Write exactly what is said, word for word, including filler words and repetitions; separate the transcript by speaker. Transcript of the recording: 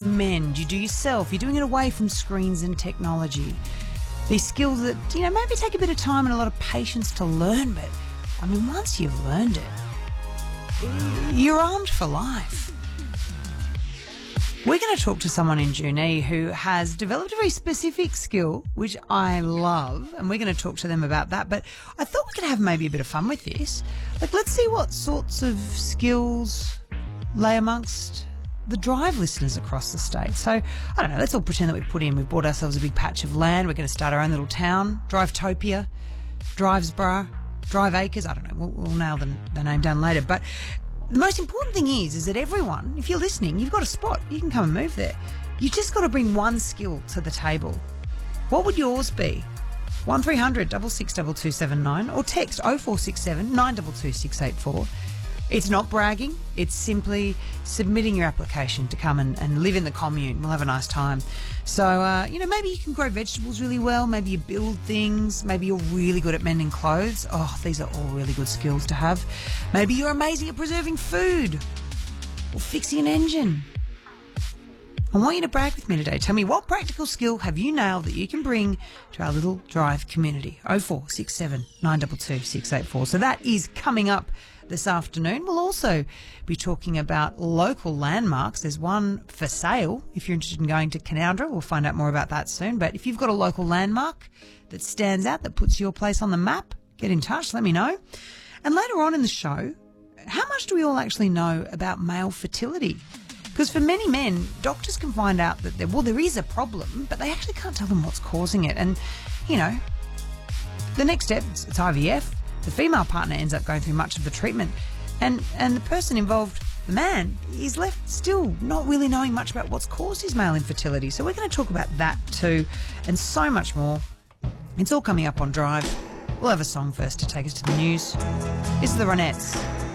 Speaker 1: men, you do yourself. You're doing it away from screens and technology. These skills that, you know, maybe take a bit of time and a lot of patience to learn, but, I mean, once you've learned it, you're armed for life. We're going to talk to someone in Junee who has developed a very specific skill, which I love, and we're going to talk to them about that. But I thought we could have maybe a bit of fun with this. Like, let's see what sorts of skills lay amongst the Drive listeners across the state. So, I don't know, let's all pretend that we've put in, we've bought ourselves a big patch of land, we're going to start our own little town, Drivetopia, Drivesborough, Drive Acres, I don't know, we'll, we'll nail the, the name down later. But the most important thing is, is that everyone, if you're listening, you've got a spot. You can come and move there. You just got to bring one skill to the table. What would yours be? one three hundred six six two two seven nine or text oh four six seven nine two two six eight four. It's not bragging. It's simply submitting your application to come and, and live in the commune. We'll have a nice time. So, uh, you know, maybe you can grow vegetables really well. Maybe you build things. Maybe you're really good at mending clothes. Oh, these are all really good skills to have. Maybe you're amazing at preserving food or fixing an engine. I want you to brag with me today. Tell me, what practical skill have you nailed that you can bring to our little Drive community? oh four six seven nine two two six eight four. So that is coming up this afternoon. We'll also be talking about local landmarks. There's one for sale if you're interested in going to Canowindra. We'll find out more about that soon. But if you've got a local landmark that stands out, that puts your place on the map, get in touch, let me know. And later on in the show, how much do we all actually know about male fertility? Because for many men, doctors can find out that there, well, there is a problem, but they actually can't tell them what's causing it. And, you know, the next step, it's, it's I V F. The female partner ends up going through much of the treatment, and, and the person involved, the man, is left still not really knowing much about what's caused his male infertility. So we're going to talk about that too, and so much more. It's all coming up on Drive. We'll have a song first to take us to the news. This is the Ronettes.